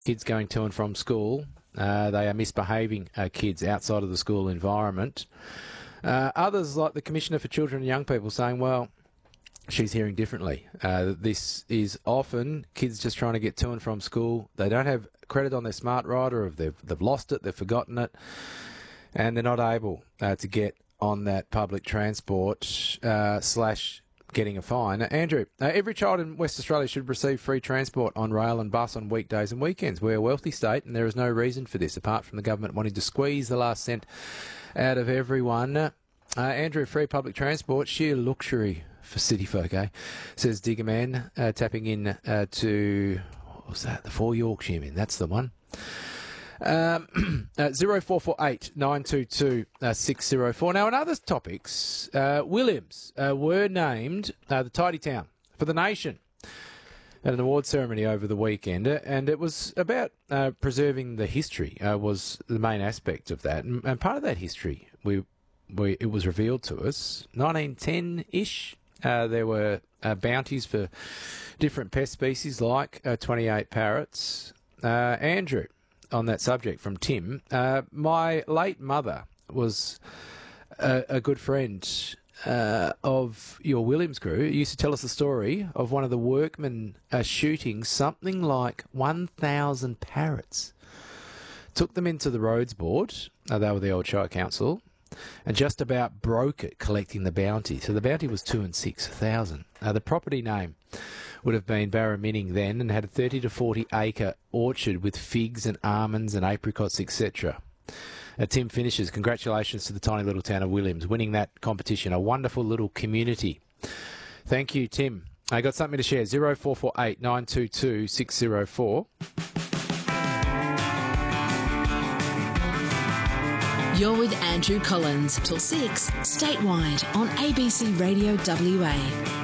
kids going to and from school. They are misbehaving kids outside of the school environment. Others, like the Commissioner for Children and Young People, saying, well, she's hearing differently. This is often kids just trying to get to and from school. They don't have credit on their smart rider, or they've lost it, they've forgotten it, and they're not able to get on that public transport / getting a fine. Andrew, every child in West Australia should receive free transport on rail and bus on weekdays and weekends. We're a wealthy state and there is no reason for this apart from the government wanting to squeeze the last cent out of everyone. Andrew, free public transport, sheer luxury for city folk, says Digger Man, tapping in to, what was that, the 4 Yorkshiremen, that's the one. 0448 922 604. Now, on other topics, Williams were named the Tidy Town for the nation at an award ceremony over the weekend, and it was about preserving the history was the main aspect of that. And part of that history, it was revealed to us, 1910-ish, there were bounties for different pest species like 28 parrots. Andrew, on that subject from Tim, my late mother was a good friend of your Williams crew. He used to tell us the story of one of the workmen shooting something like 1,000 parrots. Took them into the roads board, they were the old Shire Council, and just about broke it collecting the bounty. So the bounty was 2 and 6, 1,000. The property name would have been Barraminning then, and had a 30 to 40 acre orchard with figs and almonds and apricots, etc. Tim finishes, congratulations to the tiny little town of Williams, winning that competition. A wonderful little community. Thank you, Tim. I got something to share. 0448 922 604. You're with Andrew Collins till 6 statewide on ABC Radio WA.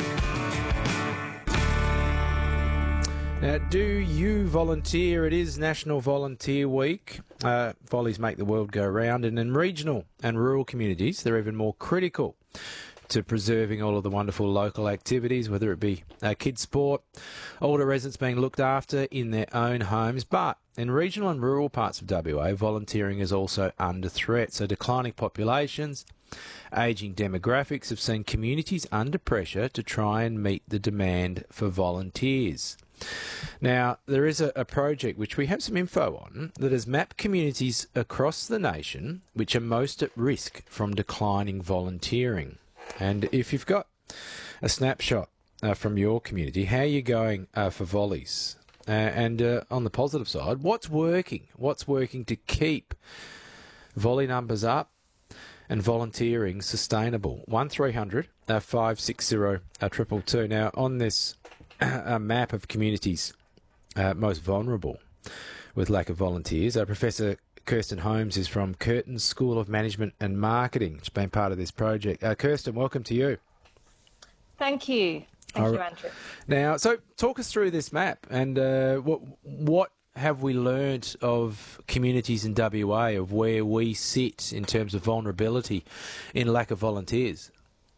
Now, do you volunteer? It is National Volunteer Week. Volleys make the world go round, and in regional and rural communities, they're even more critical to preserving all of the wonderful local activities, whether it be kids' sport, older residents being looked after in their own homes. But in regional and rural parts of WA, volunteering is also under threat. So declining populations, ageing demographics have seen communities under pressure to try and meet the demand for volunteers. Now, there is a project which we have some info on that has mapped communities across the nation which are most at risk from declining volunteering. And if you've got a snapshot from your community, how are you going for volleys? And on the positive side, what's working? What's working to keep volley numbers up and volunteering sustainable? 1300 560 222. Now, on this a map of communities most vulnerable with lack of volunteers. Professor Kirsten Holmes is from Curtin's School of Management and Marketing. She's been part of this project. Kirsten, welcome to you. Thank you. Thank you, Andrew. Now, so talk us through this map and what have we learnt of communities in WA, of where we sit in terms of vulnerability in lack of volunteers?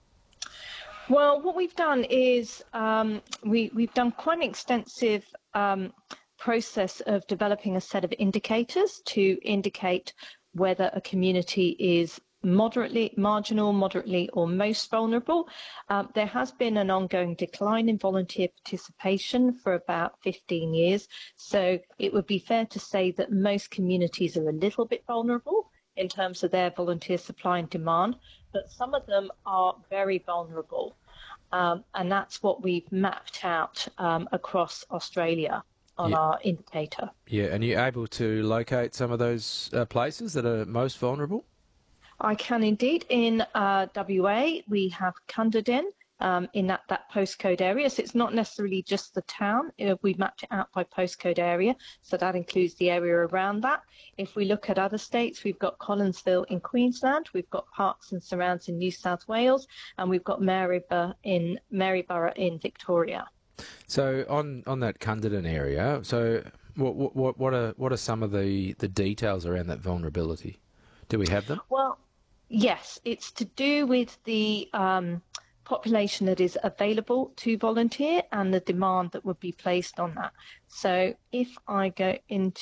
Well, what we've done is we've done quite an extensive process of developing a set of indicators to indicate whether a community is moderately marginal, moderately or most vulnerable. There has been an ongoing decline in volunteer participation for about 15 years. So it would be fair to say that most communities are a little bit vulnerable in terms of their volunteer supply and demand, but some of them are very vulnerable. And that's what we've mapped out across Australia on our indicator. Yeah, and you're able to locate some of those places that are most vulnerable? I can indeed. In WA, we have Cunderdin in that postcode area. So it's not necessarily just the town. We've mapped it out by postcode area. So that includes the area around that. If we look at other states, we've got Collinsville in Queensland, we've got Parks and Surrounds in New South Wales, and we've got Maryborough in Victoria. So on that Cunderdin area, so what are some of the details around that vulnerability? Do we have them? Well, yes, it's to do with the population that is available to volunteer and the demand that would be placed on that. So if I go into